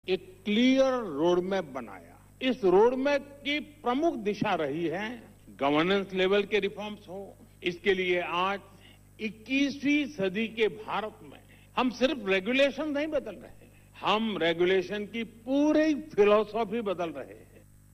एक clear road map बनाया। इस रोड मैप की प्रमुख दिशा रही है गवर्नेंस लेवल के रिफॉर्म्स हो। इसके लिए आज 21वीं सदी के भारत में हम सिर्फ रेगुलेशन नहीं बदल रहे, हम रेगुलेशन की पूरी फिलॉसफी बदल रहे हैं।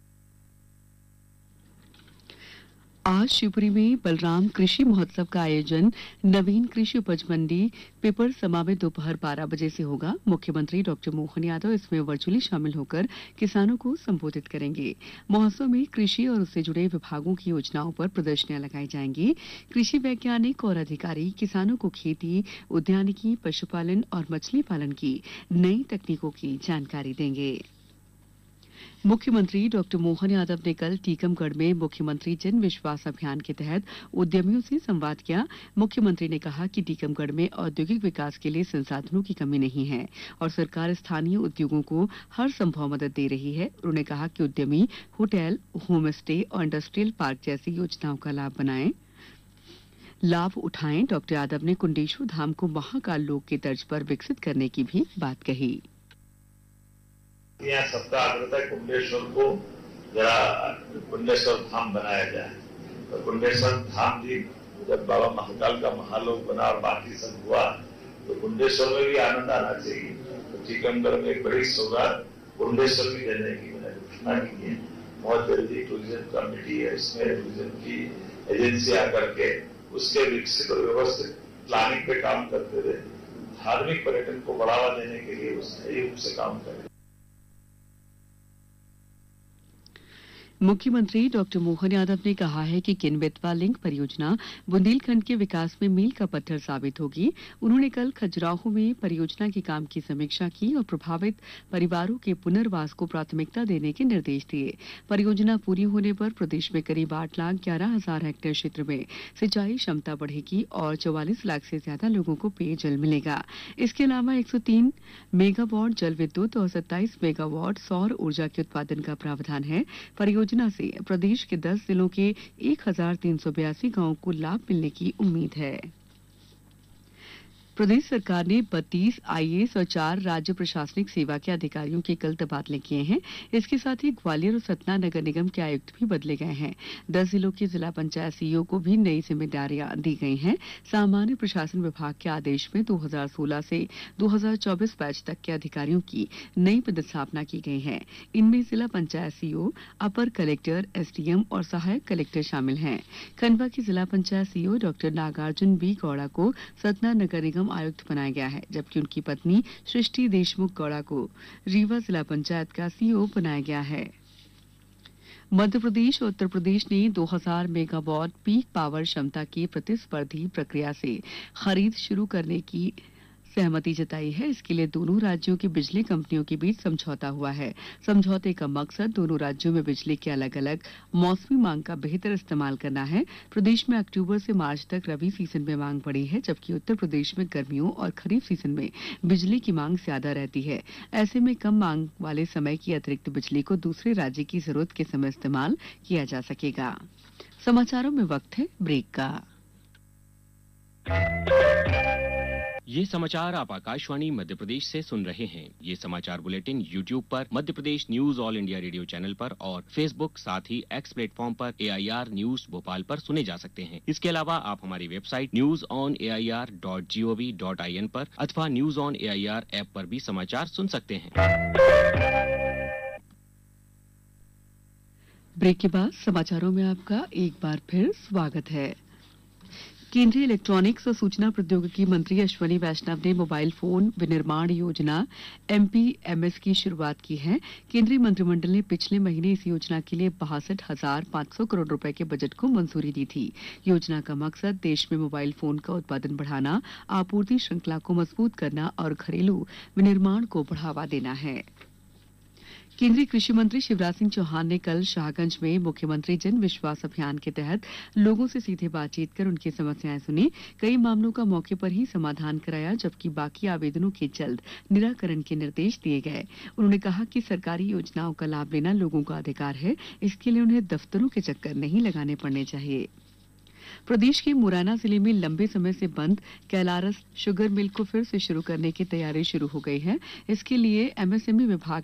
आज शिवपुरी में बलराम कृषि महोत्सव का आयोजन नवीन कृषि उपज मंडी पिपर समा में दोपहर 12 बजे से होगा। मुख्यमंत्री डॉक्टर मोहन यादव इसमें वर्चुअली शामिल होकर किसानों को संबोधित करेंगे। महोत्सव में कृषि और उससे जुड़े विभागों की योजनाओं पर प्रदर्शनियां लगाई जाएंगी। कृषि वैज्ञानिक और अधिकारी किसानों को खेती, उद्यानिकी, पशुपालन और मछली पालन की नई तकनीकों की जानकारी देंगे। मुख्यमंत्री डॉक्टर मोहन यादव ने कल टीकमगढ़ में मुख्यमंत्री जन विश्वास अभियान के तहत उद्यमियों से संवाद किया। मुख्यमंत्री ने कहा कि टीकमगढ़ में औद्योगिक विकास के लिए संसाधनों की कमी नहीं है और सरकार स्थानीय उद्योगों को हर संभव मदद दे रही है। उन्होंने कहा कि उद्यमी होटल, होम स्टे और इंडस्ट्रियल पार्क जैसी योजनाओं का लाभ उठाएं। डॉक्टर यादव ने कुंडेश्वर धाम को महाकाल लोक की तर्ज पर विकसित करने की भी बात कही। यहाँ सबका आग्रह था कुंडेश्वर को जरा कुंडेश्वर धाम बनाया जाए। तो कुंडेश्वर धाम भी जब बाबा महाकाल का महालोक बना और बाकी सब हुआ तो कुंडेश्वर में भी आनंद आना चाहिए। तो टीकमगढ़ में एक बड़ी सौगात कुंडेश्वर भी देने की मैंने घोषणा की है। बहुत जल्दी टूरिज्म कमेटी है, इसमें टूरिज्म की एजेंसी आकर के उसके विकसित और व्यवस्थित प्लानिंग पे काम करते हुए धार्मिक पर्यटन को बढ़ावा देने के लिए उसने रूप से काम करे। मुख्यमंत्री डॉक्टर मोहन यादव ने कहा है कि किन-बेतवा लिंक परियोजना बुंदेलखंड के विकास में मील का पत्थर साबित होगी। उन्होंने कल खजुराहो में परियोजना के काम की समीक्षा की और प्रभावित परिवारों के पुनर्वास को प्राथमिकता देने के निर्देश दिए। परियोजना पूरी होने पर प्रदेश में करीब 8,11,000 हेक्टेयर क्षेत्र में सिंचाई क्षमता बढ़ेगी और 44 लाख से ज्यादा लोगों को पेयजल मिलेगा। इसके अलावा 103 मेगावाट जल विद्युत और 27 मेगावाट सौर ऊर्जा के उत्पादन का प्रावधान है। परियोजना से प्रदेश के 10 जिलों के 1,382 गांवों को लाभ मिलने की उम्मीद है। प्रदेश सरकार ने 32 आईएएस और 4 राज्य प्रशासनिक सेवा के अधिकारियों के कल तबादले किए हैं। इसके साथ ही ग्वालियर और सतना नगर निगम के आयुक्त भी बदले गए हैं। 10 जिलों के जिला पंचायत सीईओ को भी नई जिम्मेदारियां दी गई हैं। सामान्य प्रशासन विभाग के आदेश में 2016 से 2024 बैच तक के अधिकारियों की नई पदस्थापना की गई है। इनमें जिला पंचायत सीईओ, अपर कलेक्टर, एसडीएम और सहायक कलेक्टर शामिल हैं। खंडवा के जिला panchayat CEO doctor Nagarjuna B Gowda को सतना नगर निगम आयुक्त बनाया गया है, जबकि उनकी पत्नी सृष्टि देशमुख गौड़ा को रीवा जिला पंचायत का सीईओ बनाया गया है। मध्य प्रदेश और उत्तर प्रदेश ने 2000 मेगावाट पीक पावर क्षमता की प्रतिस्पर्धी प्रक्रिया से खरीद शुरू करने की सहमति जताई है। इसके लिए दोनों राज्यों की बिजली कंपनियों के बीच समझौता हुआ है। समझौते का मकसद दोनों राज्यों में बिजली के अलग अलग मौसमी मांग का बेहतर इस्तेमाल करना है। प्रदेश में अक्टूबर से मार्च तक रबी सीजन में मांग बढ़ी है, जबकि उत्तर प्रदेश में गर्मियों और खरीफ सीजन में बिजली की मांग ज्यादा रहती है। ऐसे में कम मांग वाले समय की अतिरिक्त बिजली को दूसरे राज्य की जरूरत के समय इस्तेमाल किया जा सकेगा। समाचारों में वक्त है ब्रेक का। ये समाचार आप आकाशवाणी मध्य प्रदेश से सुन रहे हैं। ये समाचार बुलेटिन YouTube पर Madhya Pradesh news all India radio channel पर और Facebook साथ ही X प्लेटफॉर्म पर AIR न्यूज भोपाल पर सुने जा सकते हैं। इसके अलावा आप हमारी वेबसाइट newsonair.gov.in पर अथवा न्यूज ऑन AIR ऐप पर भी समाचार सुन सकते हैं। ब्रेक के बाद समाचारों में आपका एक बार फिर स्वागत है। केंद्रीय इलेक्ट्रॉनिक्स और सूचना प्रौद्योगिकी मंत्री अश्विनी वैष्णव ने मोबाइल फोन विनिर्माण योजना MPMS की शुरुआत की है। केंद्रीय मंत्रिमंडल ने पिछले महीने इस योजना के लिए 62,500 करोड़ रुपए के बजट को मंजूरी दी थी। योजना का मकसद देश में मोबाइल फोन का उत्पादन बढ़ाना, आपूर्ति श्रृंखला को मजबूत करना और घरेलू विनिर्माण को बढ़ावा देना है। केंद्रीय कृषि मंत्री शिवराज सिंह चौहान ने कल शाहगंज में मुख्यमंत्री जन विश्वास अभियान के तहत लोगों से सीधे बातचीत कर उनकी समस्याएं सुनी। कई मामलों का मौके पर ही समाधान कराया, जबकि बाकी आवेदनों के जल्द निराकरण के निर्देश दिए गए। उन्होंने कहा कि सरकारी योजनाओं का लाभ लेना लोगों का अधिकार है, इसके लिए उन्हें दफ्तरों के चक्कर नहीं लगाने पड़ने चाहिए। प्रदेश के मुरैना जिले में लंबे समय से बंद कैलारस शुगर मिल को फिर से शुरू करने की तैयारी शुरू हो गई है। इसके लिए MSME विभाग